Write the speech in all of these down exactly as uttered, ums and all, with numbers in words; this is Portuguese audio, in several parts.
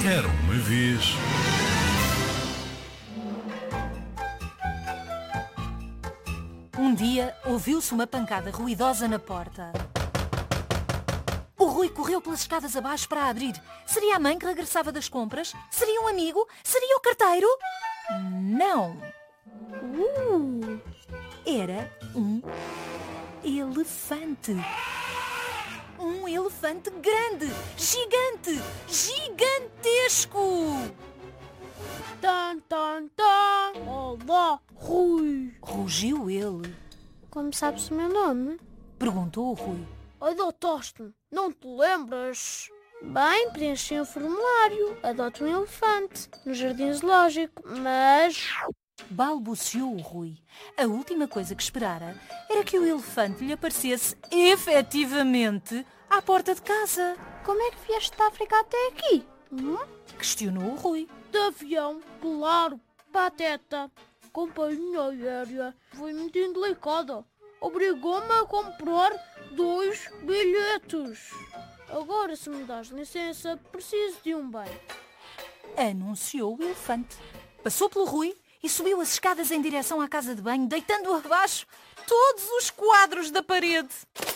Era uma vez. Um dia, ouviu-se uma pancada ruidosa na porta. O Rui correu pelas escadas abaixo para abrir. Seria a mãe que regressava das compras? Seria um amigo? Seria o carteiro? Não. Uh, Era um elefante. Um elefante grande, gigante, gigantesco. tan, tan, tan. Olá, Rui. Rugiu ele. Como sabes o meu nome? Perguntou o Rui. Adotaste-me, não te lembras? Bem, preenchi um formulário. Adoto um elefante no jardim zoológico, mas... Balbuciou o Rui. A última coisa que esperara era que o elefante lhe aparecesse efetivamente à porta de casa. Como é que vieste da África até aqui? Hum? Questionou o Rui. De avião, claro, Pateta. Companhia aérea foi muito indelicada. Obrigou-me a comprar dois bilhetes. Agora, se me dás licença, preciso de um bem. Anunciou o elefante. Passou pelo Rui e subiu as escadas em direção à casa de banho, deitando abaixo todos os quadros da parede.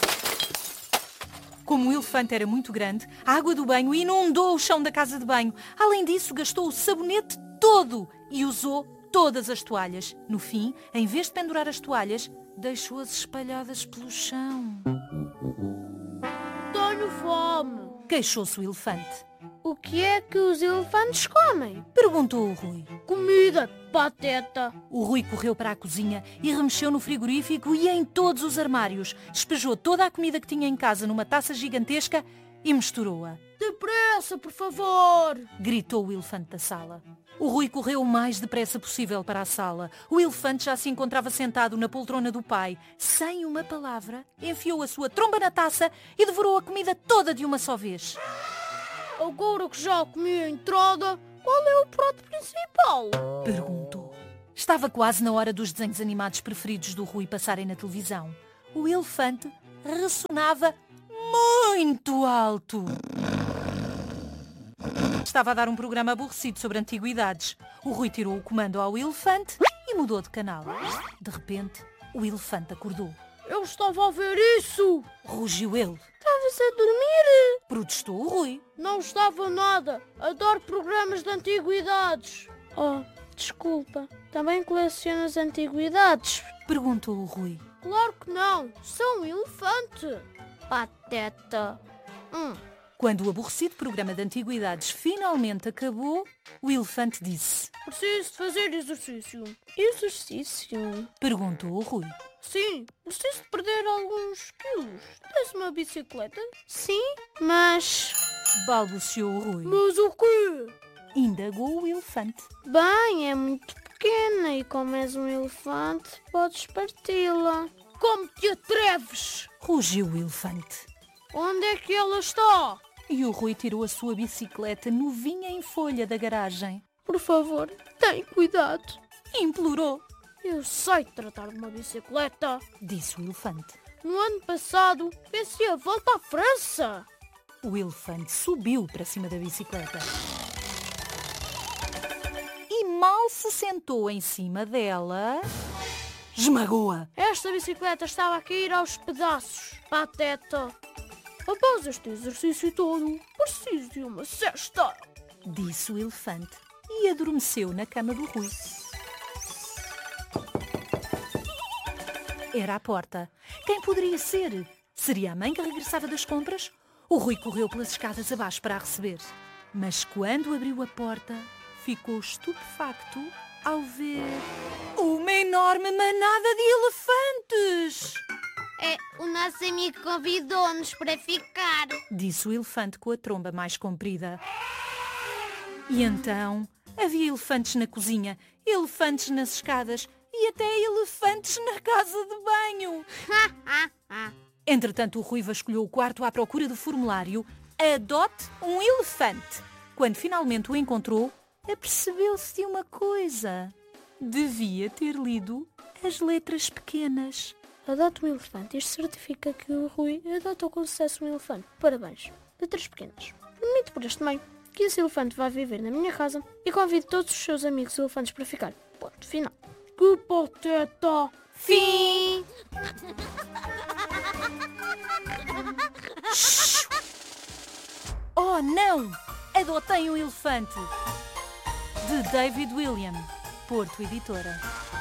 Como o elefante era muito grande, a água do banho inundou o chão da casa de banho. Além disso, gastou o sabonete todo e usou todas as toalhas. No fim, em vez de pendurar as toalhas, deixou-as espalhadas pelo chão. Tenho fome. Queixou-se o elefante. O que é que os elefantes comem? Perguntou o Rui. Comida, Pateta. O Rui correu para a cozinha e remexeu no frigorífico e em todos os armários. Despejou toda a comida que tinha em casa numa taça gigantesca e misturou-a. Depressa, por favor. Gritou o elefante da sala. O Rui correu o mais depressa possível para a sala. O elefante já se encontrava sentado na poltrona do pai. Sem uma palavra, enfiou a sua tromba na taça e devorou a comida toda de uma só vez. Agora que já comi a entrada, qual é o prato principal? Perguntou. Estava quase na hora dos desenhos animados preferidos do Rui passarem na televisão. O elefante ressonava muito alto. Estava a dar um programa aborrecido sobre antiguidades. O Rui tirou o comando ao elefante e mudou de canal. De repente, o elefante acordou. Eu estava a ver isso. Rugiu ele. Estavas a dormir? Protestou o Rui. Não estava nada. Adoro programas de antiguidades. Oh, desculpa. Também colecionas antiguidades? Perguntou o Rui. Claro que não. Sou um elefante. Pateta. Hum. Quando o aborrecido programa de antiguidades finalmente acabou, o elefante disse. Preciso de fazer exercício. Exercício? Perguntou o Rui. Sim, preciso de perder alguns quilos. Tens uma bicicleta? Sim, mas... Balbuciou o Rui. Mas o quê? Indagou o elefante. Bem, é muito pequena e como és um elefante, podes parti-la. Como te atreves? Rugiu o elefante. Onde é que ela está? E o Rui tirou a sua bicicleta novinha em folha da garagem. Por favor, tem cuidado. Implorou. Eu sei tratar de uma bicicleta. Disse o elefante. No ano passado, pensei a volta à França. O elefante subiu para cima da bicicleta. E mal se sentou em cima dela, esmagou-a. Esta bicicleta estava a cair aos pedaços. Pateta. Após este exercício todo, preciso de uma cesta. Disse o elefante e adormeceu na cama do Rui. Era a porta. Quem poderia ser? Seria a mãe que regressava das compras? O Rui correu pelas escadas abaixo para a receber. Mas quando abriu a porta, ficou estupefacto ao ver uma enorme manada de elefantes. É, o nosso amigo convidou-nos para ficar. Disse o elefante com a tromba mais comprida. E então havia elefantes na cozinha, elefantes nas escadas e até elefantes na casa de banho. Entretanto, o Rui vasculhou o quarto à procura do formulário Adote um elefante. Quando finalmente o encontrou, apercebeu-se de uma coisa. Devia ter lido as letras pequenas. Adoto um elefante. Isto certifica que o Rui adotou com sucesso um elefante. Parabéns. Letras pequenas. Permite por este meio. que esse elefante vai viver na minha casa e convido todos os seus amigos elefantes para ficar. Ponto final. Que pateta! Fim! Oh, não! Adotei um elefante! De David William, Porto Editora.